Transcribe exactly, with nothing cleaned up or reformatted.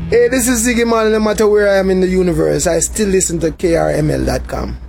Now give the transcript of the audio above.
Hey, this is Ziggy Man. No matter where I am in the universe, I still listen to K R M L dot com.